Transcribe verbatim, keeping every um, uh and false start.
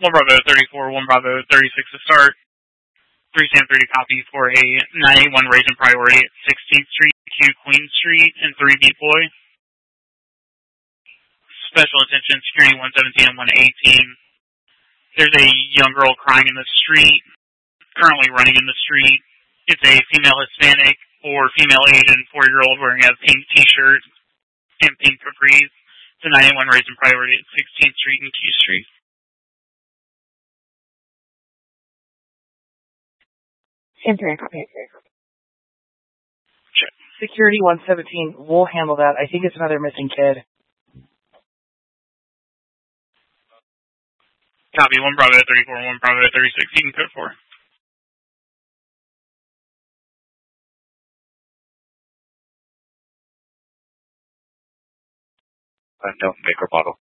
one Bravo thirty-four, one Bravo thirty-six to start. three Sam thirty copy for a nine eight one raising priority at sixteenth Street, Q Queen Street, and three Beat Boy. Special attention, security one seventeen and one eighteen. There's a young girl crying in the street, currently running in the street. It's a female Hispanic or female Asian four-year-old wearing a pink T-shirt and pink capris. It's a nine eight one raising priority at sixteenth Street and Q Street. Sam three, copy. Check. Security one seventeen, we'll handle that. I think it's another missing kid. Copy, one Bravo thirty-four, one Bravo thirty-six, you can code four. Unknown maker model.